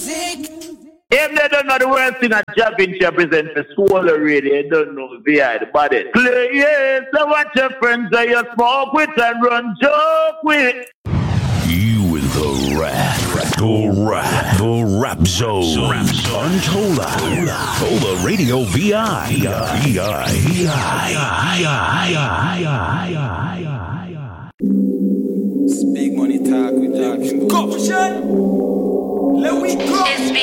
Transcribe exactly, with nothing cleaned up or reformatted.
music. If they don't know the worst thing, a Javinci present for Soul Radio, they don't know V I the body. Play, yes, so what your friends are you smoke with and run joke with. You with the rap, the rap, the rap zone. Rap zone. Untola, Tola Radio V I, V I, V I, V I, V I. It's big money talk with Jack. Go, Let we go. It's